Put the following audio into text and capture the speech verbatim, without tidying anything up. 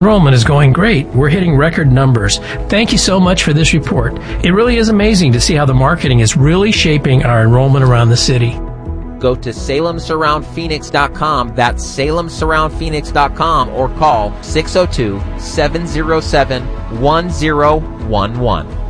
Enrollment is going great. We're hitting record numbers. Thank you so much for this report. It really is amazing to see how the marketing is really shaping our enrollment around the city. Go to Salem Surround Phoenix dot com. That's Salem Surround Phoenix dot com or call six oh two, seven oh seven, one oh one one.